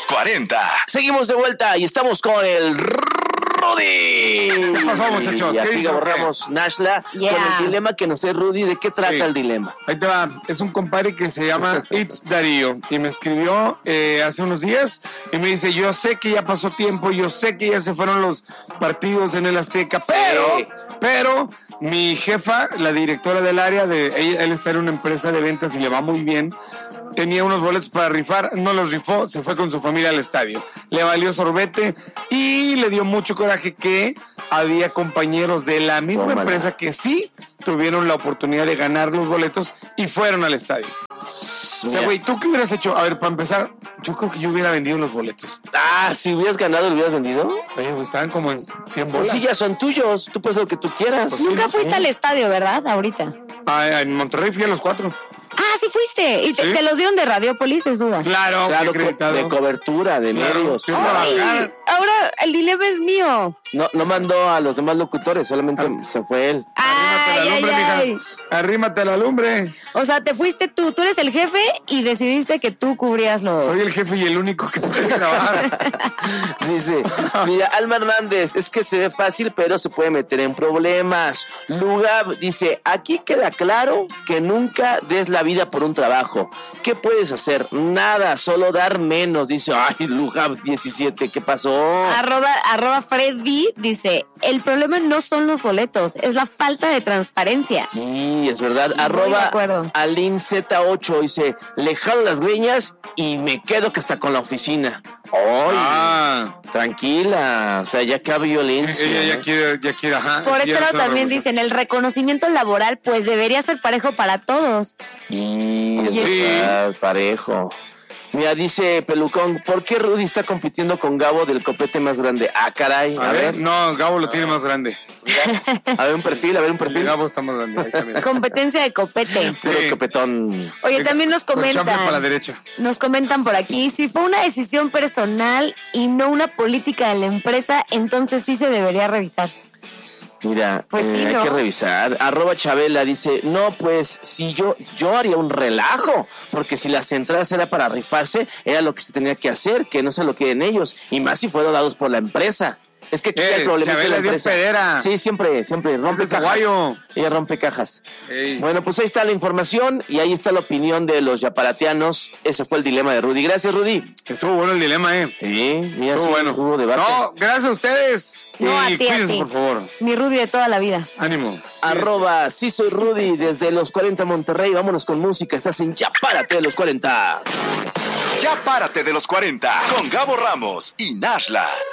los 40. Seguimos de vuelta y estamos con el Rudy. ¿Qué pasó, muchachos? Y ¿Qué aquí hizo? borramos Nashla con el dilema que nos trae Rudy. ¿De qué trata el dilema? Ahí te va. Es un compadre que se llama It's Darío y me escribió hace unos días y me dice, yo sé que ya pasó tiempo, yo sé que ya se fueron los partidos en el Azteca, pero mi jefa, la directora del área, él está en una empresa de ventas y le va muy bien, tenía unos boletos para rifar, no los rifó, se fue con su familia al estadio. Le valió sorbete y le dio mucho coraje que había compañeros de la misma empresa que sí tuvieron la oportunidad de ganar los boletos y fueron al estadio. O sea, güey, ¿tú qué hubieras hecho? A ver, para empezar, yo creo que yo hubiera vendido los boletos. Ah, si hubieras ganado, ¿lo hubieras vendido? Oye, pues estaban como en 100 bolas. Pues sí, ya son tuyos. Tú puedes hacer lo que tú quieras. Pues Nunca sí, fuiste al estadio, ¿verdad? Ahorita. En Monterrey fui a los 4. Ah, sí fuiste. Y te los dieron de Radiopolis, es duda. Claro, de cobertura, de medios. Sí, Ay, ahora el dilema es mío. No mandó a los demás locutores, solamente se fue él. Arrímate la lumbre, mija. Arrímate a la lumbre. O sea, te fuiste tú eres el jefe y decidiste que tú cubrías los... Soy el jefe y el único que puede grabar. Dice, mira, Alma Hernández, es que se ve fácil, pero se puede meter en problemas. Lugab dice, aquí queda claro que nunca des la vida por un trabajo. ¿Qué puedes hacer? Nada, solo dar menos. Dice, ay, Lugab 17, ¿qué pasó? Arroba Freddy dice, el problema no son los boletos, es la falta de transparencia. Sí, es verdad. Muy de Arroba acuerdo. Alin Z8 dice, le jalo las greñas y me quedo que hasta con la oficina. Ay, tranquila, o sea, ya que hay violencia. Ella ya quiere, ajá. Por sí, este lado ya también no, dicen, el reconocimiento laboral pues debería ser parejo para todos. Y es Oye, verdad, parejo. Mira, dice Pelucón, ¿por qué Rudy está compitiendo con Gabo del copete más grande? Ah, caray, A ver. No, Gabo lo tiene más grande. A ver un perfil. Gabo está más grande. Ahí está, mira. Competencia de copete. Puro copetón. Oye, también nos Con champion para la comentan. derecha. Nos comentan por aquí, si fue una decisión personal y no una política de la empresa, entonces sí se debería revisar. Mira, Pues sí, hay ¿no? que revisar. Arroba Chabela dice, no, pues si yo haría un relajo, porque si las entradas era para rifarse, era lo que se tenía que hacer, que no se lo queden ellos, y más si fueron dados por la empresa. Es que aquí hay problema de Chabela la dio empresa. pedera. Sí, siempre rompe Es cajas. caballo. Ella rompe cajas. Ey. Bueno, pues ahí está la información y ahí está la opinión de los yaparatianos. Ese fue el dilema de Rudy. Gracias, Rudy. Estuvo bueno el dilema, Sí, mira, Estuvo sí, bueno. hubo debate. No, gracias a ustedes. No, y a ti, cuídense, por favor. Mi Rudy de toda la vida. Ánimo. Arroba, sí soy Rudy, desde los 40 Monterrey. Vámonos con música. Estás en Ya Párate de los 40. Ya párate de los 40 con Gabo Ramos y Nashla.